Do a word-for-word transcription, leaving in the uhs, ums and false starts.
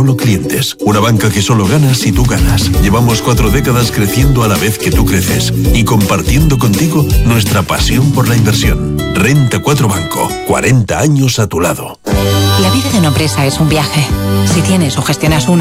solo clientes. Una banca que solo gana si tú ganas. Llevamos cuatro décadas creciendo a la vez que tú creces y compartiendo contigo nuestra pasión por la inversión. Renta cuatro Banco. cuarenta años a tu lado. La vida de una empresa es un viaje. Si tienes o gestionas una